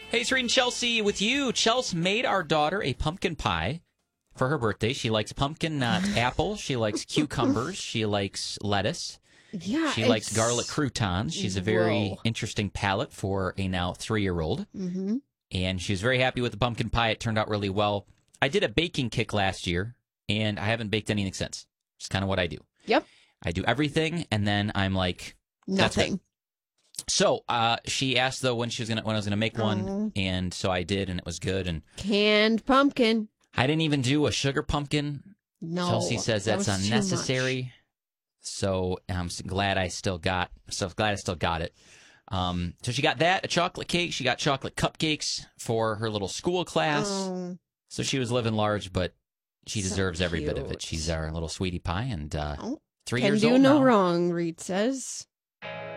Hey, it's Reed and Chelsea with you. Chelsea made our daughter a pumpkin pie for her birthday. She likes pumpkin, not apple. She likes cucumbers. She likes lettuce. Yeah, She likes garlic croutons. She's a very interesting palate for a now 3-year-old. Mm-hmm. And she was very happy with the pumpkin pie. It turned out really well. I did a baking kick last year, and I haven't baked anything since. It's kind of what I do. Yep. I do everything, and then I'm like, nothing. So she asked though when I was gonna make one, and so I did, and it was good. And canned pumpkin. I didn't even do a sugar pumpkin. No, Chelsea says that's that was unnecessary. So I'm glad I still got it. So she got that, a chocolate cake. She got chocolate cupcakes for her little school class. So she was living large, but she deserves every bit of it. She's our little sweetie pie, and 3 years old can do no now. wrong, Reed says.